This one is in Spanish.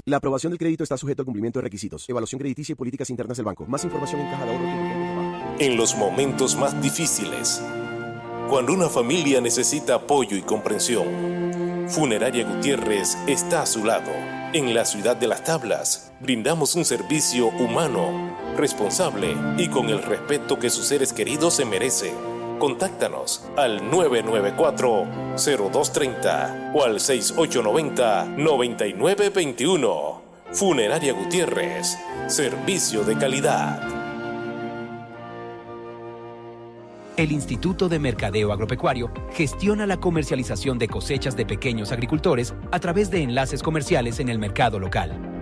La aprobación del crédito está sujeto al cumplimiento de requisitos, evaluación crediticia y políticas internas del banco. Más información en cajadahorro.com. En los momentos más difíciles, cuando una familia necesita apoyo y comprensión, Funeraria Gutiérrez está a su lado. En la ciudad de Las Tablas, brindamos un servicio humano, responsable y con el respeto que sus seres queridos se merecen. Contáctanos al 994-0230 o al 6890-9921. Funeraria Gutiérrez, servicio de calidad. El Instituto de Mercadeo Agropecuario gestiona la comercialización de cosechas de pequeños agricultores a través de enlaces comerciales en el mercado local.